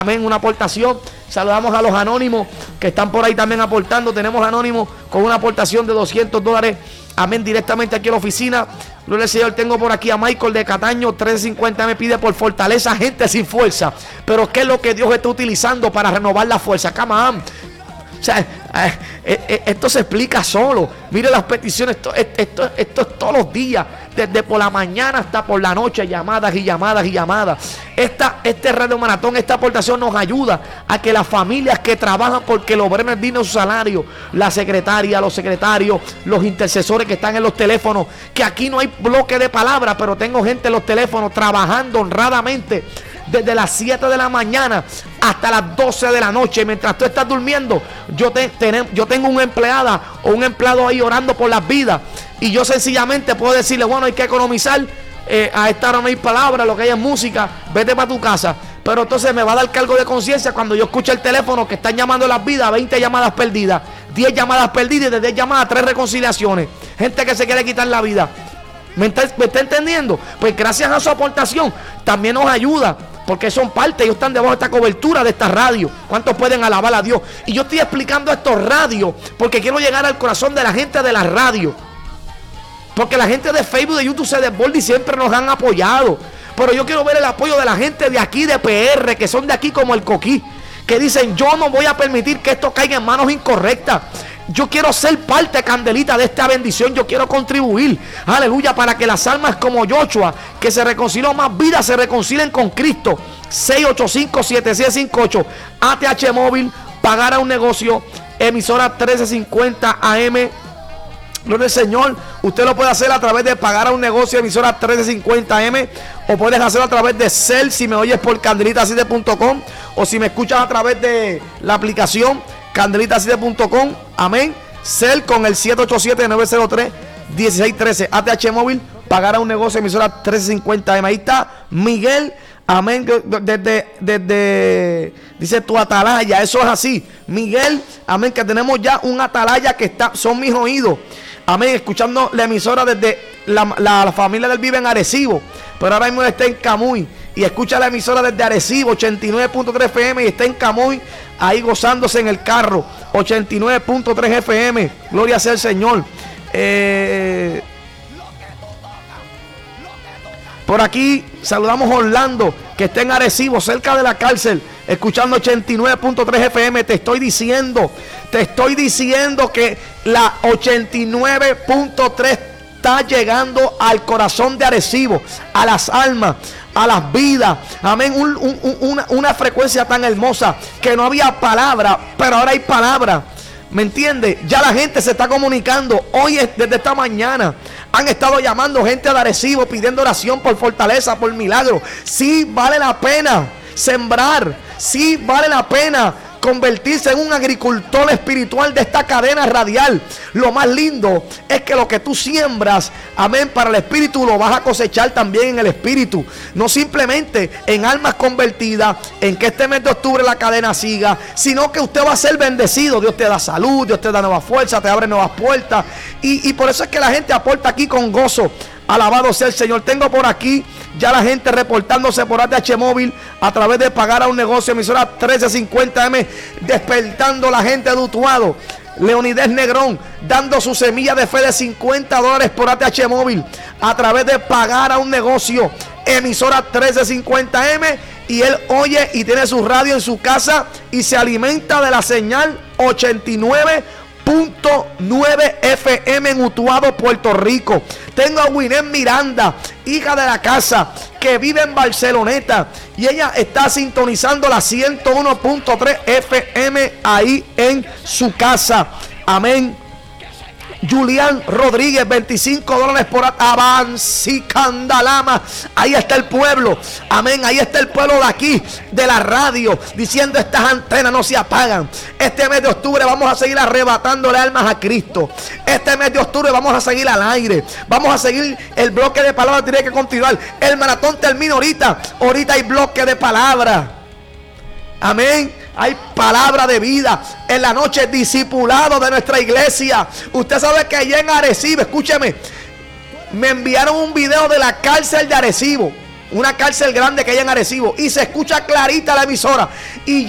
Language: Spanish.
Amén, una aportación. Saludamos a los anónimos que están por ahí también aportando. Tenemos anónimos con una aportación de $200. Amén, directamente aquí a la oficina. Gloria al Señor. Tengo por aquí a Michael de Cataño, 350. Me pide por fortaleza, gente sin fuerza. Pero ¿qué es lo que Dios está utilizando para renovar la fuerza? Come on. O sea, esto se explica solo. Mire las peticiones, esto es todos los días, desde por la mañana hasta por la noche, llamadas y llamadas y llamadas. Este Radio Maratón, esta aportación nos ayuda a que las familias que trabajan porque el obrero es digno de su salario, la secretaria, los secretarios, los intercesores que están en los teléfonos, que aquí no hay bloque de palabras, pero tengo gente en los teléfonos trabajando honradamente desde las 7 de la mañana hasta las 12 de la noche. Mientras tú estás durmiendo, yo tengo una empleada o un empleado ahí orando por las vidas. Y yo sencillamente puedo decirle, bueno, hay que economizar. A esta hora no hay palabra, lo que hay es música. Vete para tu casa. Pero entonces me va a dar cargo de conciencia cuando yo escuche el teléfono que están llamando las vidas, 20 llamadas perdidas, 10 llamadas perdidas y de 10 llamadas 3 reconciliaciones. Gente que se quiere quitar la vida. ¿Me está entendiendo? Pues gracias a su aportación también nos ayuda, porque son parte, ellos están debajo de esta cobertura de esta radio. ¿Cuántos pueden alabar a Dios? Y yo estoy explicando estos radios porque quiero llegar al corazón de la gente de la radio, porque la gente de Facebook, de YouTube se desborda y siempre nos han apoyado. Pero yo quiero ver el apoyo de la gente de aquí, de PR, que son de aquí como el Coquí, que dicen, yo no voy a permitir que esto caiga en manos incorrectas. Yo quiero ser parte, Candelita, de esta bendición. Yo quiero contribuir, aleluya, para que las almas como Joshua, que se reconcilió más vidas, se reconcilien con Cristo. 685-7658 ATH Móvil, pagar a un negocio, emisora 1350 AM. Gloria al Señor. Usted lo puede hacer a través de pagar a un negocio, emisora 1350 AM, o puedes hacerlo a través de Cel, si me oyes por candelitacide.com, o si me escuchas a través de la aplicación candelitacide.com. Amén. Cel con el 787-903-1613. ATH Móvil, pagar a un negocio, emisora 1350 AM. Ahí está Miguel. Amén. Desde dice tu atalaya. Eso es así, Miguel. Amén. Que tenemos ya un atalaya que son mis oídos. Amén. Escuchando la emisora desde la familia del vive en Arecibo, pero ahora mismo está en Camuy y escucha la emisora desde Arecibo, 89.3 FM, y está en Camuy ahí gozándose en el carro, 89.3 FM. Gloria sea el Señor. Por aquí saludamos a Orlando, que está en Arecibo, cerca de la cárcel, escuchando 89.3 FM. Te estoy diciendo que la 89.3 está llegando al corazón de Arecibo, a las almas, a las vidas. Amén. Una frecuencia tan hermosa que no había palabra, pero ahora hay palabra. ¿Me entiende? Ya la gente se está comunicando. Hoy, desde esta mañana, han estado llamando gente de Arecibo pidiendo oración por fortaleza, por milagro. Sí vale la pena sembrar. Sí vale la pena convertirse en un agricultor espiritual de esta cadena radial. Lo más lindo es que lo que tú siembras, amén, para el espíritu, lo vas a cosechar también en el espíritu. No simplemente en almas convertidas, en que este mes de octubre la cadena siga, sino que usted va a ser bendecido. Dios te da salud, Dios te da nueva fuerza, te abre nuevas puertas. Y por eso es que la gente aporta aquí con gozo. Alabado sea el Señor. Tengo por aquí ya la gente reportándose por ATH Móvil a través de pagar a un negocio, emisora 1350 M, despertando la gente de Utuado. Leonides Negrón dando su semilla de fe de $50 por ATH Móvil a través de pagar a un negocio, emisora 1350 M, y él oye y tiene su radio en su casa y se alimenta de la señal 89.9 FM en Utuado, Puerto Rico. Tengo a Winnet Miranda, hija de la casa, que vive en Barceloneta, y ella está sintonizando la 101.3 FM ahí en su casa. Amén. Julián Rodríguez, $25 por Avanci Candalama. Ahí está el pueblo. Amén. Ahí está el pueblo de aquí, de la radio, diciendo: estas antenas no se apagan. Este mes de octubre vamos a seguir arrebatándole almas a Cristo. Este mes de octubre vamos a seguir al aire. Vamos a seguir el bloque de palabras. Tiene que continuar. El maratón termina ahorita. Ahorita hay bloque de palabras. Amén. Hay palabra de vida. En la noche, discipulado de nuestra iglesia. Usted sabe que allá en Arecibo, escúcheme, me enviaron un video de la cárcel de Arecibo. una cárcel grande que hay en Arecibo, y se escucha clarita la emisora, y